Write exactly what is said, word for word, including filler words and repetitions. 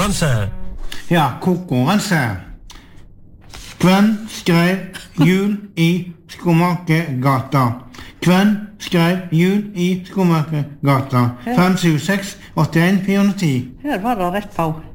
konkurranse. Ja, konkurranse. Hvem skrev Jul i Skomakergata? Hvem skrev Jul i Skomakergata? fem sju seks åtte en fire ti. Her var det rett på.